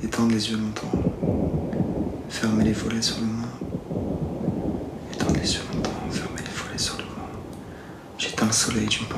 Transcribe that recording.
Étendre les yeux longtemps. Fermer les volets sur le monde. Étendre les yeux longtemps. Fermer les volets sur le monde. J'éteins le soleil d'une